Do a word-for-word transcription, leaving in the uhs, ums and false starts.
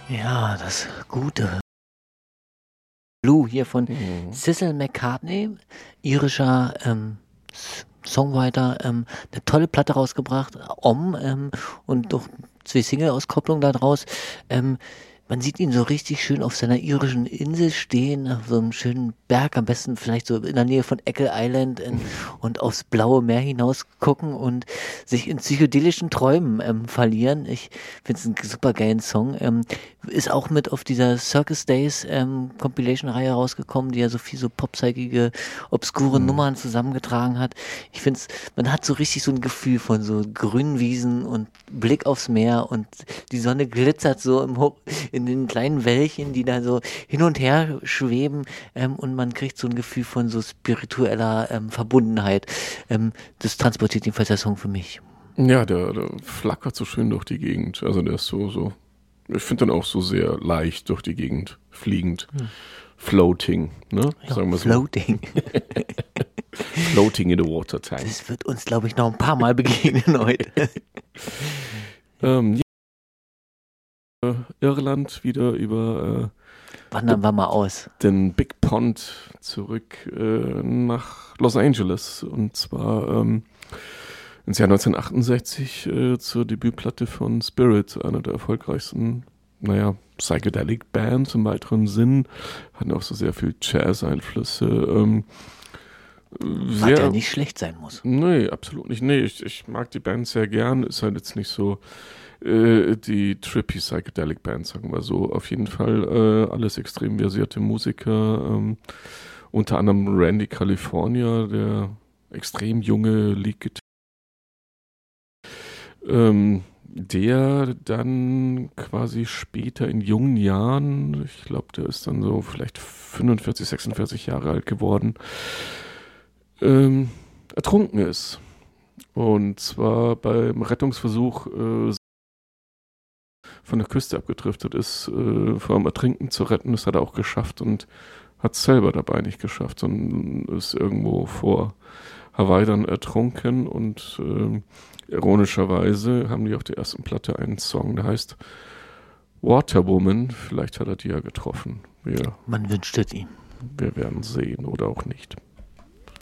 Ja, das Gute. Blue hier von Mhm. Cecil McCartney, irischer ähm, S- Songwriter, ähm, eine tolle Platte rausgebracht, Om, ähm, und doch zwei Single-Auskopplungen da draus. Ähm, man sieht ihn so richtig schön auf seiner irischen Insel stehen, auf so einem schönen Berg, am besten vielleicht so in der Nähe von Eckle Island, in, und aufs blaue Meer hinaus gucken und sich in psychedelischen Träumen ähm, verlieren. Ich finde es einen super geilen Song. Ähm, ist auch mit auf dieser Circus Days ähm, Compilation-Reihe rausgekommen, die ja so viel so popzeigige, obskure Mhm. Nummern zusammengetragen hat. Ich finde es, man hat so richtig so ein Gefühl von so grünen Wiesen und Blick aufs Meer und die Sonne glitzert so im Ho in den kleinen Wellchen, die da so hin und her schweben, ähm, und man kriegt so ein Gefühl von so spiritueller ähm, Verbundenheit. Ähm, das transportiert jedenfalls der Song für mich. Ja, der, der flackert so schön durch die Gegend. Also der ist so, so, ich finde den auch so sehr leicht durch die Gegend fliegend. Hm. Floating, ne? Ja, Sagen wir so. Floating. Floating in the water tank. Das wird uns, glaube ich, noch ein paar Mal begegnen heute. Ähm, ja, äh, Irland wieder über Wandern wir mal aus. äh, den Big Pond zurück äh, nach Los Angeles. Und zwar ähm, ins Jahr neunzehnhundertachtundsechzig äh, zur Debütplatte von Spirit, einer der erfolgreichsten, naja, Psychedelic Bands im weiteren Sinn. Hatten auch so sehr viel Jazz-Einflüsse. Ähm, Was sehr, ja nicht schlecht sein muss. Nee, absolut nicht. Nee, ich, ich mag die Band sehr gern. Ist halt jetzt nicht so äh, die trippy Psychedelic Band, sagen wir so. Auf jeden Fall äh, alles extrem versierte Musiker. Ähm, unter anderem Randy California, der extrem junge Lead-Gitarrist. Ähm, der dann quasi später in jungen Jahren, ich glaube, der ist dann so vielleicht fünfundvierzig, sechsundvierzig Jahre alt geworden, ähm, ertrunken ist. Und zwar beim Rettungsversuch äh, von der Küste abgedriftet ist, äh, vor dem Ertrinken zu retten. Das hat er auch geschafft und hat es selber dabei nicht geschafft, sondern ist irgendwo vor Hawaii dann ertrunken. Und äh, ironischerweise haben die auf der ersten Platte einen Song, der heißt Waterwoman. Vielleicht hat er die ja getroffen. Wir, Man wünscht es ihm. wir werden sehen oder auch nicht.